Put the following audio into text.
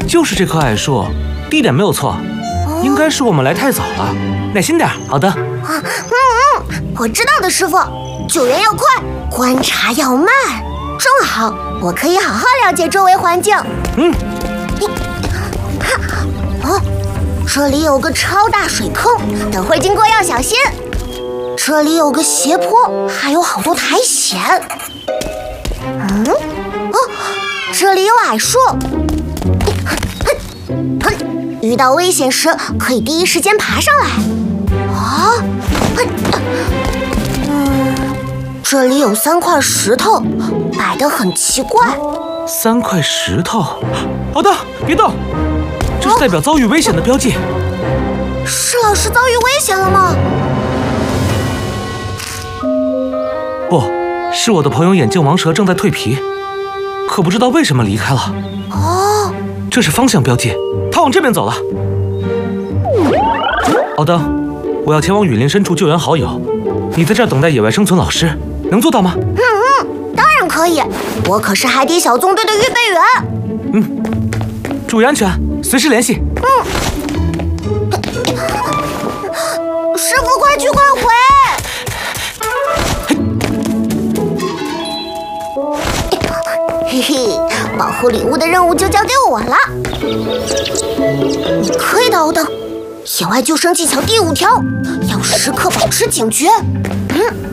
就是这棵矮树，地点没有错，应该是我们来太早了。耐心点，好的。 我知道的，师傅。救援要快，观察要慢，正好我可以好好了解周围环境。这里有个超大水坑，等会儿经过要小心。这里有个斜坡，还有好多苔藓。这里有矮树。遇到危险时可以第一时间爬上来。这里有3块石头，摆得很奇怪。 3块石头，好的，别动，这是代表遭遇危险的标记。 是老师遭遇危险了吗？ 不是，我的朋友眼镜王蛇正在蜕皮，可不知道为什么离开了。这是方向标记，他往这边走了。奥登，我要前往雨林深处救援好友，你在这儿等待野外生存老师，能做到吗？ 当然可以，我可是海底小纵队的预备员。 注意安全，随时联系。 师傅，快去快回！嘿嘿，保护礼物的任务就交给我了。你可以的，奥登。野外救生技巧第5条，要时刻保持警觉。